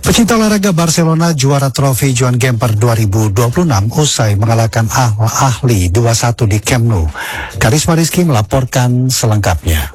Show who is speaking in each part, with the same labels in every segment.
Speaker 1: Pecinta olahraga Barcelona juara trofi Joan Gamper 2026 usai mengalahkan Al-Ahli 2-1 di Camp Nou. Karisma Rizky melaporkan selengkapnya.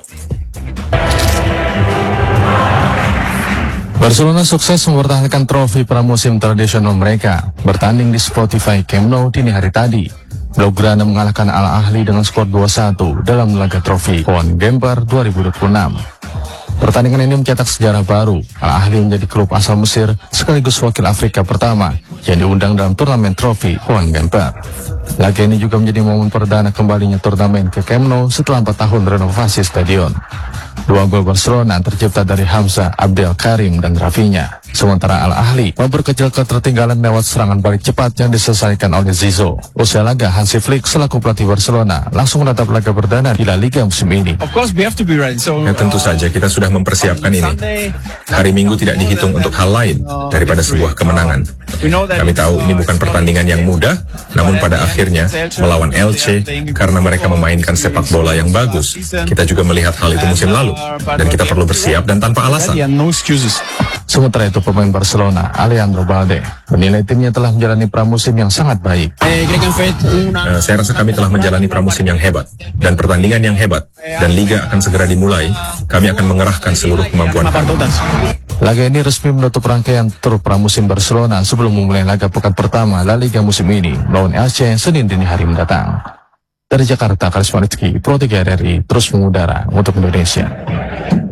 Speaker 2: Barcelona sukses mempertahankan trofi pramusim tradisional mereka bertanding di Spotify Camp Nou dini hari tadi. Blaugrana mengalahkan Al-Ahli dengan skor 2-1 dalam laga trofi Joan Gamper 2026. Pertandingan ini mencetak sejarah baru. Al-Ahli menjadi klub asal Mesir sekaligus wakil Afrika pertama yang diundang dalam turnamen trofi Joan Gamper. Laga ini juga menjadi momen perdana kembalinya turnamen ke Camp Nou setelah 4 tahun renovasi stadion. 2 gol Barcelona tercipta dari Hamza, Abdel Karim, dan Rafinha. Sementara Al-Ahli memperkecil ketertinggalan lewat serangan balik cepat yang diselesaikan oleh Zizou. Usai laga, Hansi Flick selaku pelatih Barcelona langsung menatap laga perdana di La Liga musim ini.
Speaker 3: Ya, tentu saja kita sudah mempersiapkan ini. Hari Minggu tidak dihitung untuk hal lain daripada sebuah kemenangan. Kami tahu ini bukan pertandingan yang mudah, namun pada akhirnya melawan Elche karena mereka memainkan sepak bola yang bagus. Kita juga melihat hal itu musim lalu dan kita perlu bersiap dan tanpa alasan.
Speaker 2: Sementara itu pemain Barcelona, Alejandro Balde, menilai timnya telah menjalani pramusim yang sangat baik.
Speaker 3: Saya rasa kami telah menjalani pramusim yang hebat dan pertandingan yang hebat, dan Liga akan segera dimulai. Kami akan mengerahkan seluruh kemampuan kami.
Speaker 2: Laga ini resmi menutup rangkaian tur pramusim Barcelona sebelum memulai laga pekan pertama La Liga musim ini melawan Elche Senin dini hari mendatang. Dari Jakarta, Karisma Rizky, Pro 3 RRI terus mengudara untuk Indonesia.